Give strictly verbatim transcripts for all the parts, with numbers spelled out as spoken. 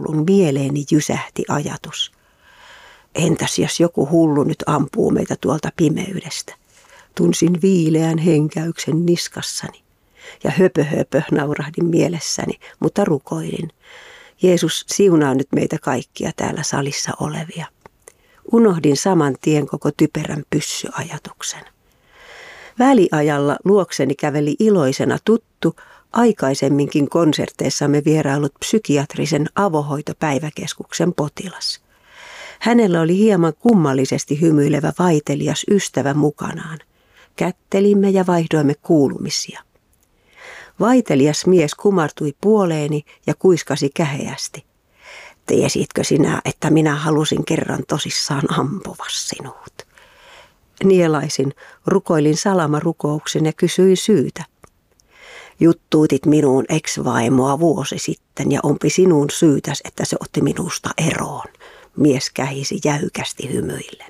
laulun mieleeni jysähti ajatus. Entäs jos joku hullu nyt ampuu meitä tuolta pimeydestä? Tunsin viileän henkäyksen niskassani ja höpö höpö naurahdin mielessäni, mutta rukoilin. Jeesus, siunaa nyt meitä kaikkia täällä salissa olevia. Unohdin saman tien koko typerän pyssyajatuksen. Väliajalla luokseni käveli iloisena tuttu, aikaisemminkin konserteissamme vierailut psykiatrisen avohoitopäiväkeskuksen potilas. Hänellä oli hieman kummallisesti hymyilevä vaitelias ystävä mukanaan. Kättelimme ja vaihdoimme kuulumisia. Vaitelias mies kumartui puoleeni ja kuiskasi käheästi. Tiesitkö sinä, että minä halusin kerran tosissaan ampua sinut? Nielaisin, rukoilin salamarukouksen ja kysyin syytä. Juttuutit minuun ex-vaimoa vuosi sitten ja ompi sinun syytäs, että se otti minusta eroon. Mies kähisi jäykästi hymyillen.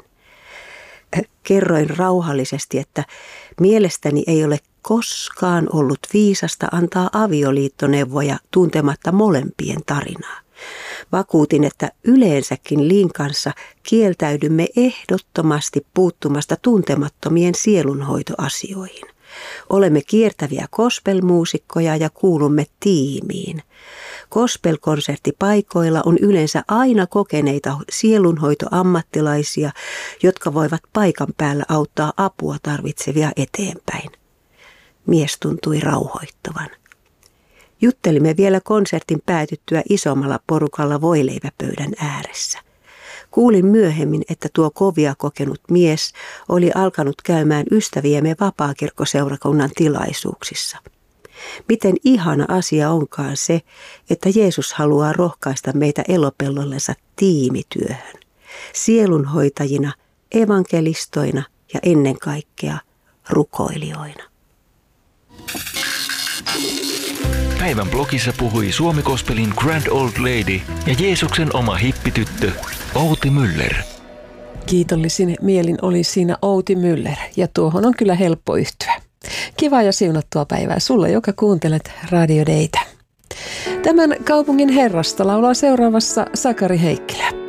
Kerroin rauhallisesti, että mielestäni ei ole koskaan ollut viisasta antaa avioliittoneuvoja tuntematta molempien tarinaa. Vakuutin, että yleensäkin Lin kanssa kieltäydymme ehdottomasti puuttumasta tuntemattomien sielunhoitoasioihin. Olemme kiertäviä gospelmuusikkoja ja kuulumme tiimiin. Gospelkonserttipaikoilla on yleensä aina kokeneita sielunhoitoammattilaisia, jotka voivat paikan päällä auttaa apua tarvitsevia eteenpäin. Mies tuntui rauhoittuvan. Juttelimme vielä konsertin päätyttyä isommalla porukalla voileiväpöydän ääressä. Kuulin myöhemmin, että tuo kovia kokenut mies oli alkanut käymään ystäviemme vapaakirkkoseurakunnan tilaisuuksissa. Miten ihana asia onkaan se, että Jeesus haluaa rohkaista meitä elopellollensa tiimityöhön, sielunhoitajina, evankelistoina ja ennen kaikkea rukoilijoina. Päivän blogissa puhui Suomi Gospelin Grand Old Lady ja Jeesuksen oma hippityttö Outi Müller. Kiitollisin mielin oli siinä Outi Müller ja tuohon on kyllä helppo yhtyä. Kiva ja siunattua päivää sulle, joka kuuntelet Radio Daytä. Tämän kaupungin herrasta laulaa seuraavassa Sakari Heikkilä.